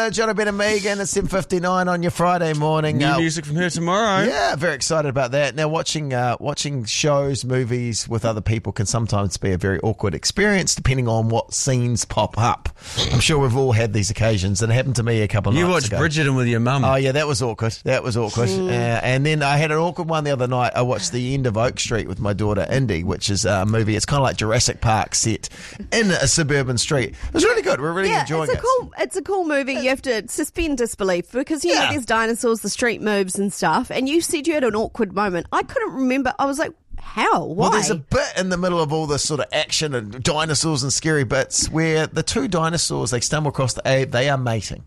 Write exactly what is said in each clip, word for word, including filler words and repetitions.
Uh, Jono, Ben and Megan at seven fifty-nine on your Friday morning. New uh, music from her tomorrow. Yeah, very excited about that. Now, watching uh, watching shows, movies with other people can sometimes be a very awkward experience depending on what scenes pop up. I'm sure we've all had these occasions, and it happened to me a couple of You nights watched ago. Bridgerton with your mum. Oh, yeah, that was awkward. That was awkward. Uh, and then I had an awkward one the other night. I watched The End of Oak Street with my daughter, Indy, which is a movie. It's kind of like Jurassic Park set in a suburban street. It was really good. We're really yeah, enjoying it's a it. cool. It's a cool movie. You have to suspend disbelief because you Yeah. know there's dinosaurs, the street moves and stuff. And you said you had an awkward moment. I couldn't remember. I was like, how? Why? Well, there's a bit in the middle of all this sort of action and dinosaurs and scary bits where the two dinosaurs, they stumble across the air, they are mating.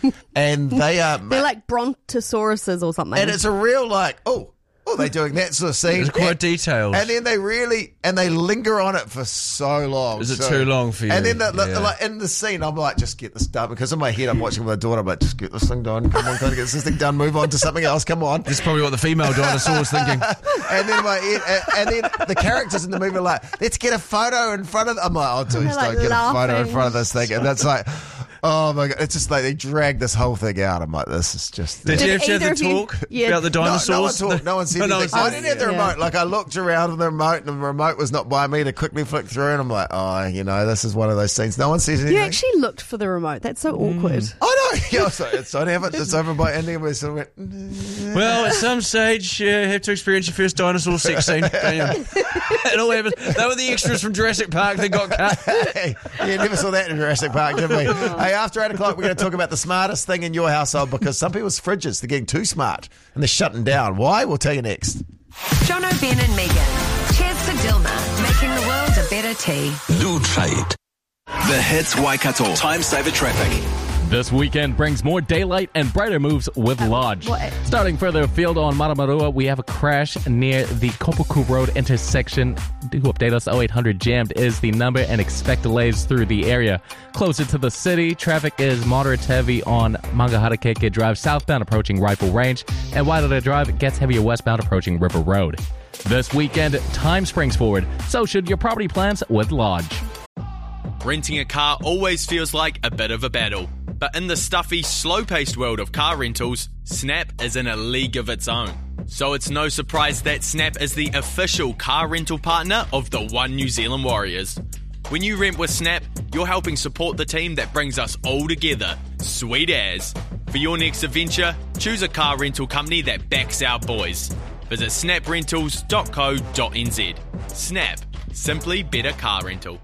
And they are... They're like brontosauruses or something. and it's a real like, oh, oh, they're doing that sort of scene. It's quite and, detailed. And then they really, and they linger on it for so long. Is it so, too long for you? And then the, the, Yeah. like in the scene, I'm like, just get this done. Because in my head, I'm watching with my daughter, I'm like, just get this thing done. Come on, gotta get this thing done. Move on to something else. Come on. That's probably what the female dinosaur was thinking. And then my and, and then the characters in the movie are like, let's get a photo in front of them. I'm like, oh, please They're, like, don't get a photo in laughing. front of this thing. And that's like, oh my God. It's just like they drag this whole thing out. I'm like, this is just... Did, Did you have to have either the of you- talk Yeah. about the No, dinosaurs? no one talked. No one said No, no anything. one I said didn't have the Yeah. remote. Like I looked around on the remote, and the remote was not by me to quickly flick through. And I'm like, oh, you know, this is one of those scenes. No one says anything. you actually looked for the remote. That's so awkward. Oh no! Yeah, so it's I have it. It's over by Andy, and we sort of went. "Mm." Well, at some stage, you have to experience your first dinosaur sex scene. Don't you? It all happens. They were the extras from Jurassic Park that got cut. Hey, yeah, never saw that in Jurassic Park, did we? Hey, after eight o'clock, we're going to talk about the smartest thing in your household because some people's fridges, they're getting too smart and they're shutting down. Why? We'll tell you next. Jono, Ben and Megan. Cheers to Dilma, making the world a better tea. Do trade. The Hits Waikato Time Saver Traffic. This weekend brings more daylight and brighter moves with Lodge. what- Starting further afield on Maramarua, we have a crash near the Kopuku Road intersection. Do update us. oh eight hundred jammed is the number and expect delays through the area. Closer to the city, traffic is moderate heavy on Mangaharakeke Drive southbound approaching Rifle Range, and Wairara Drive gets heavier westbound approaching River Road. This weekend, time springs forward, so should your property plans with Lodge. Renting a car always feels like a bit of a battle. But in the stuffy, slow-paced world of car rentals, Snap is in a league of its own. So it's no surprise that Snap is the official car rental partner of the One New Zealand Warriors. When you rent with Snap, you're helping support the team that brings us all together. Sweet as. For your next adventure, choose a car rental company that backs our boys. Visit snap rentals dot co dot n z. Snap. Simply better car rental.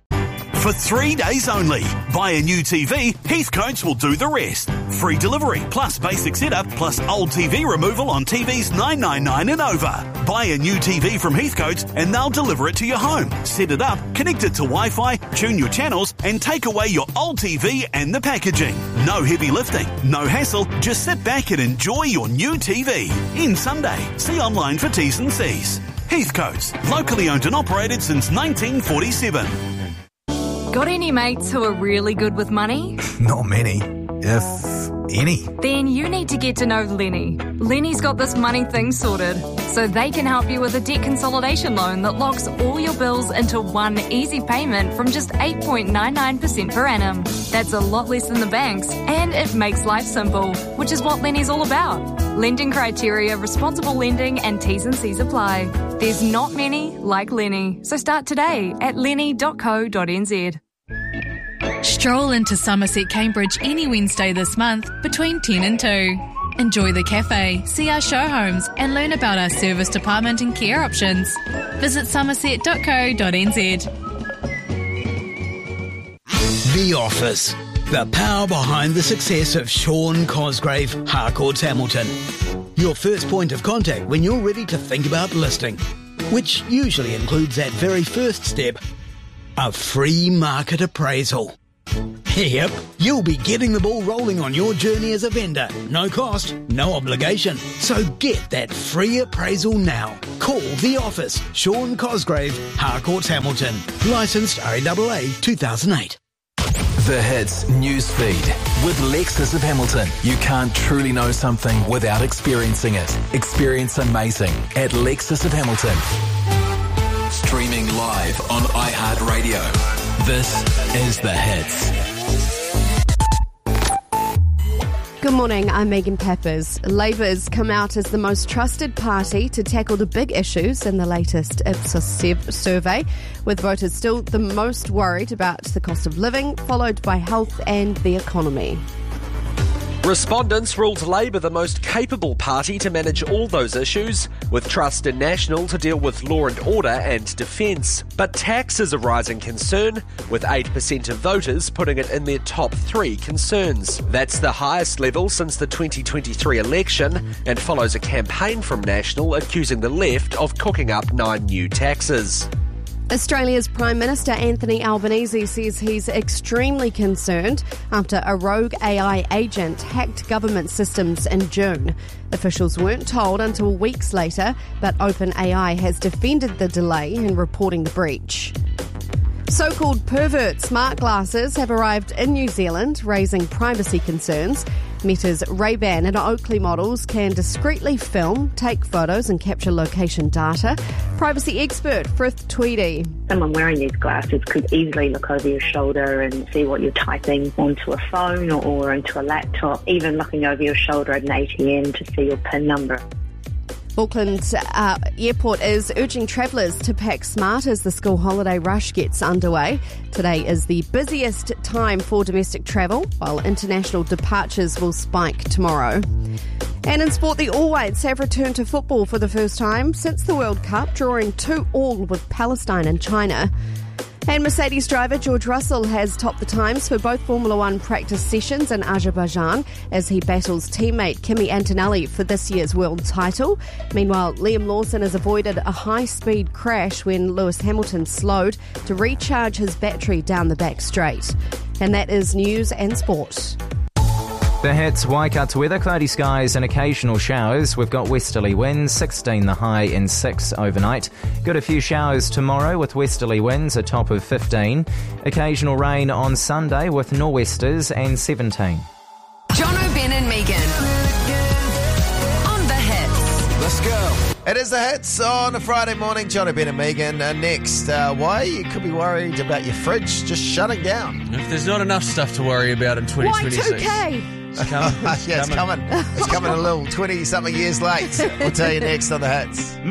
For three days only. Buy a new T V, Heathcotes will do the rest. Free delivery, plus basic setup, plus old T V removal on T Vs nine ninety-nine and over. Buy a new T V from Heathcotes and they'll deliver it to your home. Set it up, connect it to Wi-Fi, tune your channels and take away your old T V and the packaging. No heavy lifting, no hassle, just sit back and enjoy your new T V. In Sunday. See online for T's and C's. Heathcotes, locally owned and operated since nineteen forty-seven. Got any mates who are really good with money? Not many, if any. Then you need to get to know Lenny. Lenny's got this money thing sorted, so they can help you with a debt consolidation loan that locks all your bills into one easy payment from just eight point nine nine percent per annum. That's a lot less than the banks, and it makes life simple, which is what Lenny's all about. Lending criteria, responsible lending, and T's and C's apply. There's not many like Lenny, so start today at lenny dot co dot n z. Stroll into Somerset Cambridge any Wednesday this month between ten and two. Enjoy the cafe, see our show homes and learn about our service department and care options. Visit somerset dot co dot n z. The Office. The power behind the success of Sean Cosgrave, Harcourts Hamilton. Your first point of contact when you're ready to think about listing, which usually includes that very first step, a free market appraisal. Yep, you'll be getting the ball rolling on your journey as a vendor. No cost, no obligation. So get that free appraisal now. Call The Office. Sean Cosgrave, Harcourts Hamilton. Licensed R A A A two thousand eight. The Hits Newsfeed. With Lexus of Hamilton, you can't truly know something without experiencing it. Experience amazing at Lexus of Hamilton. Streaming live on iHeartRadio. This is The Hits. Good morning, I'm Megan Peppers. Labour's come out as the most trusted party to tackle the big issues in the latest Ipsos survey, with voters still the most worried about the cost of living, followed by health and the economy. Respondents ruled Labour the most capable party to manage all those issues, with Trust in National to deal with law and order and defence. But tax is a rising concern, with eight percent of voters putting it in their top three concerns. That's the highest level since the twenty twenty-three election, and follows a campaign from National accusing the left of cooking up nine new taxes. Australia's Prime Minister Anthony Albanese says he's extremely concerned after a rogue A I agent hacked government systems in June. Officials weren't told until weeks later, but OpenAI has defended the delay in reporting the breach. So-called pervert smart glasses have arrived in New Zealand, raising privacy concerns. Meta's Ray-Ban and Oakley models can discreetly film, take photos and capture location data. Privacy expert Frith Tweedy. Someone wearing these glasses could easily look over your shoulder and see what you're typing onto a phone or, or into a laptop, even looking over your shoulder at an A T M to see your PIN number. Auckland uh, Airport is urging travellers to pack smart as the school holiday rush gets underway. Today is the busiest time for domestic travel, while international departures will spike tomorrow. And in sport, the All Whites have returned to football for the first time since the World Cup, drawing two all with Palestine and China. And Mercedes driver George Russell has topped the times for both Formula One practice sessions in Azerbaijan as he battles teammate Kimi Antonelli for this year's world title. Meanwhile, Liam Lawson has avoided a high-speed crash when Lewis Hamilton slowed to recharge his battery down the back straight. And that is news and sport. The Hits Waikato weather, cloudy skies and occasional showers. We've got westerly winds, sixteen the high and six overnight. Got a few showers tomorrow with westerly winds, a top of fifteen. Occasional rain on Sunday with nor'westers and seventeen. John O'Ben and Megan on The Hits. Let's go. It is The Hits on a Friday morning. John O'Ben and Megan. Uh, next, uh, why you could be worried about your fridge just shutting down. If there's not enough stuff to worry about in twenty twenty-six. Y two K. It's coming. yeah, it's coming. It's coming a little twenty-something years late. We'll tell you next on The Hits.